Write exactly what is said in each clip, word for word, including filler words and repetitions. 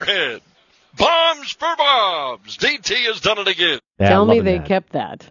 Red. Bombs for Bobs. D T has done it again. Yeah, Tell me they that. kept that.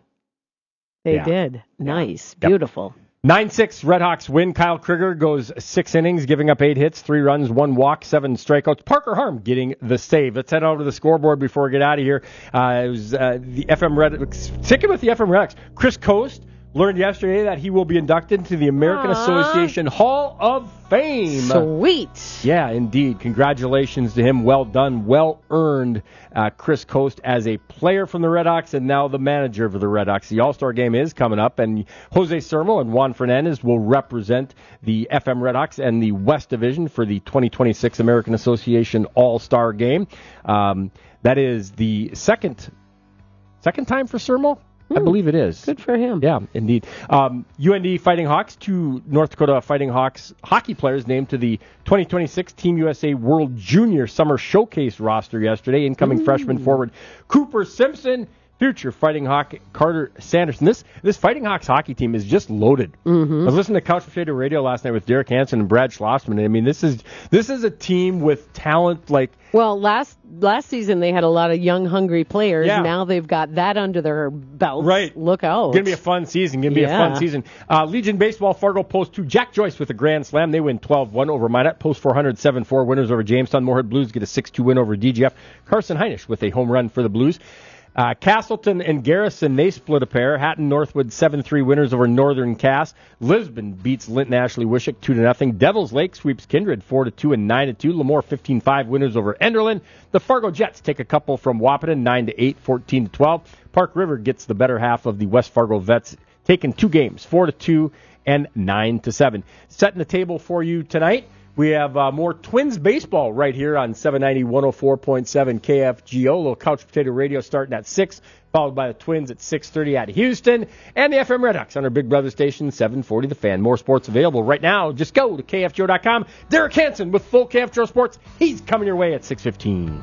They Yeah. did. Nice. Yep. Beautiful. nine six Redhawks win. Kyle Krieger goes six innings, giving up eight hits, three runs, one walk, seven strikeouts. Parker Harm getting the save. Let's head over to the scoreboard before we get out of here. Uh, it was uh, the F M Redhawks. Sticking with the F M Redhawks. Chris Coast learned yesterday that he will be inducted into the American Aww. Association Hall of Fame. Sweet. Yeah, indeed. Congratulations to him. Well done. Well earned, uh, Chris Coast, as a player from the Redhawks and now the manager of the Redhawks. The All-Star Game is coming up, and Jose Sermo and Juan Fernandez will represent the F M Redhawks and the West Division for the twenty twenty-six American Association All-Star Game. Um, that is the second second time for Sermo? I believe it is. Good for him. Yeah, indeed. Um, U N D Fighting Hawks, two North Dakota Fighting Hawks hockey players named to the twenty twenty-six Team U S A World Junior Summer Showcase roster yesterday. Incoming Ooh. freshman forward Cooper Simpson, future Fighting Hawk Carter Sanderson. This this Fighting Hawks hockey team is just loaded. Mm-hmm. I was listening to Couch Potato Radio last night with Derek Hansen and Brad Schlossman. I mean, this is this is a team with talent like. Well, last last season they had a lot of young, hungry players. Yeah. Now they've got that under their belts. Right. Look out. Going to be a fun season. Going to be Yeah. a fun season. Uh, Legion Baseball, Fargo Post two. Jack Joyce with a grand slam. They win twelve one over Minot. Post four hundred, seven four winners over Jamestown. Moorhead Blues get a six two win over D G F. Carson Heinisch with a home run for the Blues. Uh, Castleton and Garrison, they split a pair. Hatton Northwood seven three winners over Northern Cass. Lisbon beats Linton Ashley Wishick two to nothing. Devils Lake sweeps Kindred four to two and nine to two. Lemoore fifteen five winners over Enderlin. The Fargo Jets take a couple from Wahpeton nine to eight, fourteen to twelve. Park River gets the better half of the West Fargo Vets, taking two games, four to two and nine to seven. Setting the table for you tonight. We have uh, more Twins baseball right here on seven ninety, one oh four point seven K F G O. A little Couch Potato Radio starting at six, followed by the Twins at six thirty at Houston, and the F M Redhawks on our Big Brother station, seven forty The Fan. More sports available right now. Just go to K F G O dot com. Derek Hansen with full K F G O Sports. He's coming your way at six fifteen.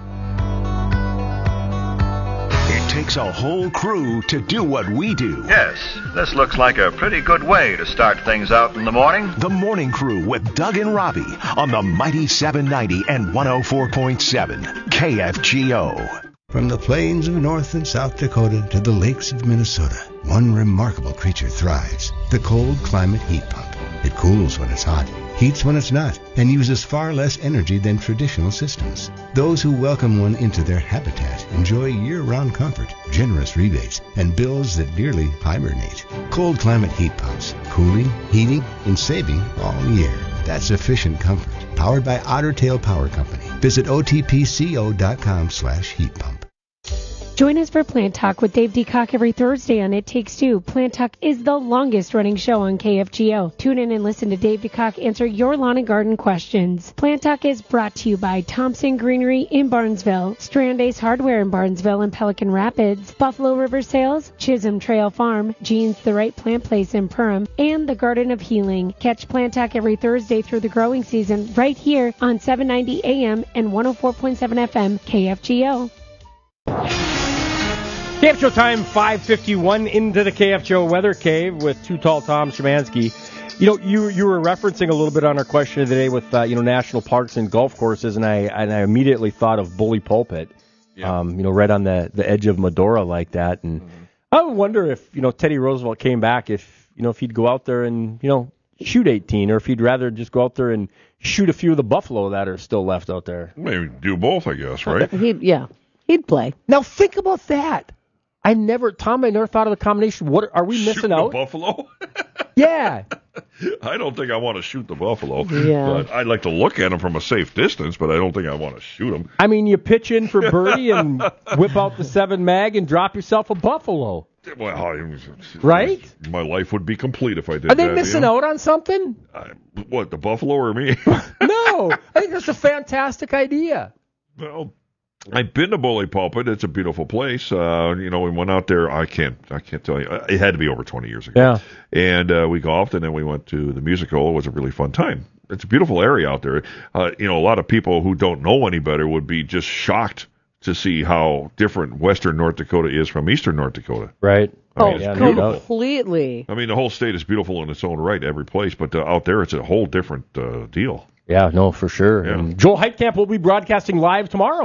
It takes a whole crew to do what we do. Yes, this looks like a pretty good way to start things out in the morning. The Morning Crew with Doug and Robbie on the mighty seven ninety and one oh four point seven K F G O. From the plains of North and South Dakota to the lakes of Minnesota, one remarkable creature thrives, the cold climate heat pump. It cools when it's hot, heats when it's not, and uses far less energy than traditional systems. Those who welcome one into their habitat enjoy year-round comfort, generous rebates, and bills that nearly hibernate. Cold climate heat pumps, cooling, heating, and saving all year. That's efficient comfort. Powered by Otter Tail Power Company. Visit O T P C O dot com slash heat pump. Join us for Plant Talk with Dave DeCock every Thursday on It Takes Two. Plant Talk is the longest running show on K F G O. Tune in and listen to Dave DeCock answer your lawn and garden questions. Plant Talk is brought to you by Thompson Greenery in Barnesville, Strand Ace Hardware in Barnesville and Pelican Rapids, Buffalo River Sales, Chisholm Trail Farm, Jean's The Right Plant Place in Perham, and the Garden of Healing. Catch Plant Talk every Thursday through the growing season right here on seven ninety A M and one oh four point seven F M K F G O. K F G O time, five fifty-one into the K F G O Weather Cave with Too Tall Tom Szymanski. You know, you you were referencing a little bit on our question of the day with, uh, you know, national parks and golf courses, and I and I immediately thought of Bully Pulpit, yeah. um, you know, right on the, the edge of Medora like that. And mm-hmm. I would wonder if, you know, Teddy Roosevelt came back, if, you know, if he'd go out there and, you know, shoot eighteen, or if he'd rather just go out there and shoot a few of the buffalo that are still left out there. Maybe do both, I guess, right? He'd, yeah, he'd play. Now think about that. I never, Tom, I never thought of the combination. What are we missing Shooting out? The buffalo? Yeah. I don't think I want to shoot the buffalo. Yeah. But I'd like to look at them from a safe distance, but I don't think I want to shoot them. I mean, you pitch in for birdie and whip out the seven mag and drop yourself a buffalo. Well, I, right? My life would be complete if I did that. Are they that, missing you know? out on something? Uh, what, the buffalo or me? No. I think that's a fantastic idea. Well, I've been to Bully Pulpit. It's a beautiful place. Uh, you know, we went out there. I can't, I can't tell you. It had to be over twenty years ago. Yeah. And uh, we golfed, and then we went to the musical. It was a really fun time. It's a beautiful area out there. Uh, you know, a lot of people who don't know any better would be just shocked to see how different Western North Dakota is from Eastern North Dakota. Right. I Oh, mean, yeah, it's no beautiful. doubt. completely. I mean, the whole state is beautiful in its own right, every place, but uh, out there it's a whole different uh, deal. Yeah, no, for sure. Yeah. And Joel Heitkamp will be broadcasting live tomorrow.